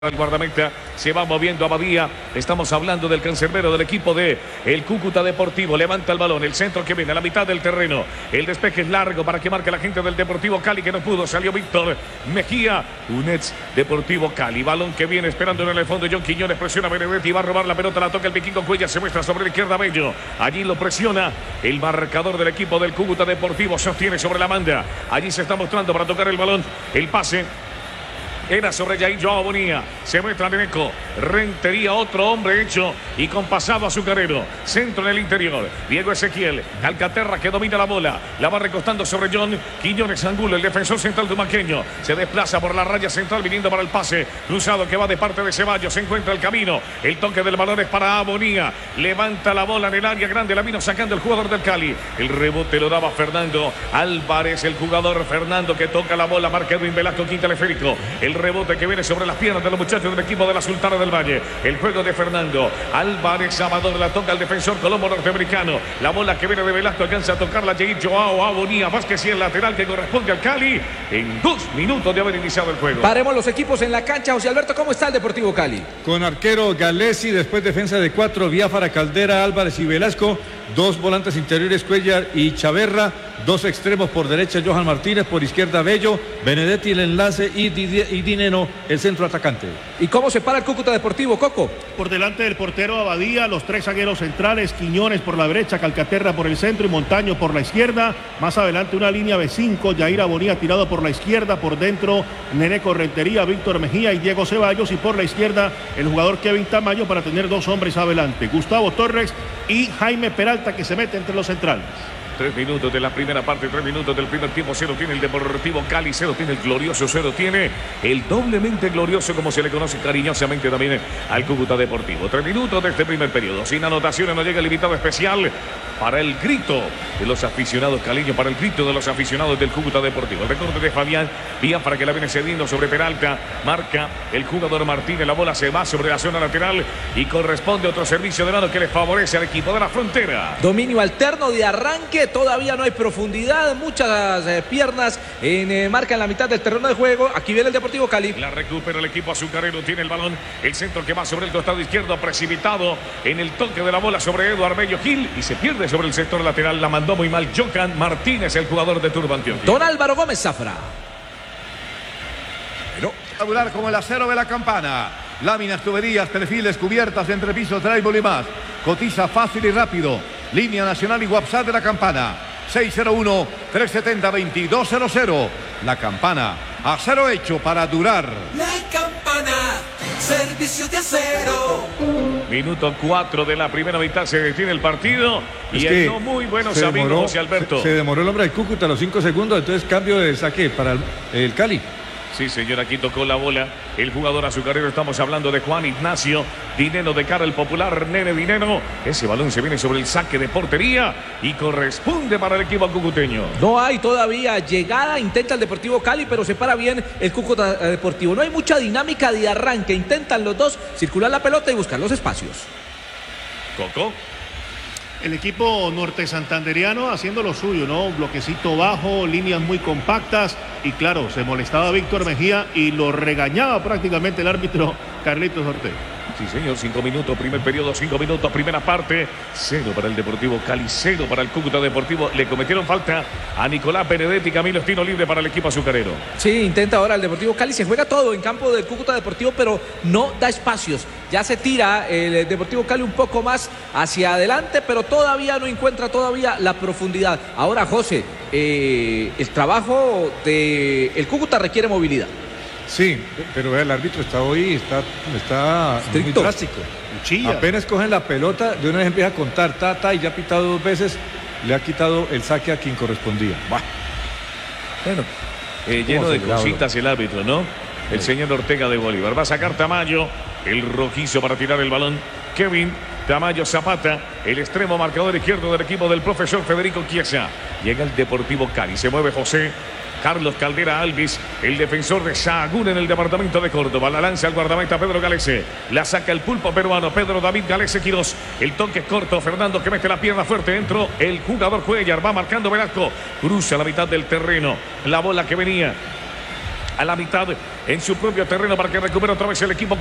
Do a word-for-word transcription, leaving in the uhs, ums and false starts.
El guardameta se va moviendo a Badía. Estamos hablando del cancerbero del equipo de el Cúcuta Deportivo. Levanta el balón, el centro que viene a la mitad del terreno. El despeje es largo para que marque la gente del Deportivo Cali, que no pudo. Salió Víctor Mejía. Un ex Deportivo Cali. Balón que viene esperando en el fondo. John Quiñones presiona a Benedetti. Va a robar la pelota. La toca el Vikingo Cuellar. Se muestra sobre la izquierda Bello. Allí lo presiona el marcador del equipo del Cúcuta Deportivo. Sostiene sobre la banda. Allí se está mostrando para tocar el balón. El pase era sobre Jair Joao Bonilla. Se muestra Neneco. Rentería, otro hombre hecho y compasado azucarero. Centro en el interior. Diego Ezequiel. Calcaterra que domina la bola. La va recostando sobre John Quiñones Angulo, el defensor central tumaqueño. Se desplaza por la raya central viniendo para el pase. Cruzado que va de parte de Ceballos. Se encuentra el camino. El toque del balón es para Bonilla. Levanta la bola en el área grande. La vino sacando el jugador del Cali. El rebote lo daba Fernando Álvarez, el jugador Fernando que toca la bola. Marca Edwin Velasco, quinta el esférico. El rebote que viene sobre las piernas de los muchachos del equipo de la Sultana del Valle. El juego de Fernando Álvarez Amador, la toca el defensor colombo norteamericano. La bola que viene de Velasco alcanza a tocarla Jair Joao Abonía Vázquez y el lateral que corresponde al Cali en dos minutos de haber iniciado el juego. Paremos los equipos en la cancha. José Alberto, ¿cómo está el Deportivo Cali? Con arquero Galesi, después defensa de cuatro, Biafara, Caldera, Álvarez y Velasco. Dos volantes interiores, Cuellar y Chaverra. Dos extremos por derecha, Johan Martínez, por izquierda Bello, Benedetti el enlace y, Didi, y Dineno el centro atacante. ¿Y cómo se para el Cúcuta Deportivo, Coco? Por delante del portero Abadía, los tres zagueros centrales, Quiñones por la derecha, Calcaterra por el centro y Montaño por la izquierda. Más adelante una línea B cinco, Jair Abonía tirado por la izquierda, por dentro Neneco Rentería, Víctor Mejía y Diego Ceballos, y por la izquierda el jugador Kevin Tamayo para tener dos hombres adelante, Gustavo Torres y Jaime Peralta, que se mete entre los centrales. Tres minutos de la primera parte, tres minutos del primer tiempo. Cero tiene el Deportivo Cali, cero tiene el glorioso, cero tiene el doblemente glorioso, como se le conoce cariñosamente también al Cúcuta Deportivo. Tres minutos de este primer periodo. Sin anotaciones no llega el invitado especial para el grito de los aficionados caliños, para el grito de los aficionados del Cúcuta Deportivo. El recorte de Fabián Díaz para que la viene cediendo sobre Peralta. Marca el jugador Martínez. La bola se va sobre la zona lateral y corresponde otro servicio de mano que le favorece al equipo de la Frontera. Dominio alterno de arranque. Todavía no hay profundidad, muchas eh, piernas en eh, marca en la mitad del terreno de juego. Aquí viene el Deportivo Cali. La recupera el equipo azucarero, tiene el balón, el centro que va sobre el costado izquierdo, precipitado en el toque de la bola sobre Eduardo Bello Gil y se pierde sobre el sector lateral. La mandó muy mal Johan Martínez, el jugador de Turbo Antioquia. Don Álvaro Gómez Zafra. Pero regular como el acero de la campana. Láminas, tuberías, perfiles, cubiertas, entrepisos, drywall y más. Cotiza fácil y rápido. Línea nacional y WhatsApp de la campana. seis cero uno, tres siete cero, dos dos cero cero. La campana. Acero hecho para durar. La campana. Servicio de acero. Minuto cuatro de la primera mitad. Se detiene el partido. Es y el no muy buenos amigos José Alberto. Se, se demoró el hombre del Cúcuta a los cinco segundos. Entonces cambio de saque para el, el Cali. Sí, señor, aquí tocó la bola el jugador azucarero. Estamos hablando de Juan Ignacio Dineno, de cara al popular Nene Dineno. Ese balón se viene sobre el saque de portería y corresponde para el equipo cucuteño. No hay todavía llegada, intenta el Deportivo Cali, pero se para bien el Cúcuta Deportivo. No hay mucha dinámica de arranque, intentan los dos circular la pelota y buscar los espacios. Coco. El equipo norte santanderiano haciendo lo suyo, ¿no? Bloquecito bajo, líneas muy compactas y claro, se molestaba Víctor Mejía y lo regañaba prácticamente el árbitro Carlitos Ortega. Sí, señor, cinco minutos, primer periodo, cinco minutos, primera parte. Cero para el Deportivo Cali, cero para el Cúcuta Deportivo. Le cometieron falta a Nicolás Benedetti. Camilo Estino libre para el equipo azucarero. Sí, intenta ahora el Deportivo Cali. Se juega todo en campo del Cúcuta Deportivo, pero no da espacios. Ya se tira el Deportivo Cali un poco más hacia adelante, pero todavía no encuentra todavía la profundidad. Ahora, José, eh, el trabajo del Cúcuta requiere movilidad. Sí, pero el árbitro está hoy, está, está muy drástico. Cuchilla. Apenas cogen la pelota, de una vez empieza a contar, ta, ta, y ya ha pitado dos veces, le ha quitado el saque a quien correspondía. Bah. Bueno, eh, lleno de cositas el árbitro, ¿no? El sí. Señor Ortega de Bolívar. Va a sacar Tamayo, el rojizo para tirar el balón. Kevin Tamayo Zapata, el extremo marcador izquierdo del equipo del profesor Federico Chiesa. Llega el Deportivo Cali, se mueve José Carlos Caldera Alvis, el defensor de Sahagún en el departamento de Córdoba. La lanza al guardameta Pedro Galese. La saca el pulpo peruano Pedro David Galese Quirós. El toque corto, Fernando que mete la pierna fuerte dentro. El jugador Cuellar va marcando Velasco. Cruza la mitad del terreno. La bola que venía a la mitad en su propio terreno para que recupere otra vez el equipo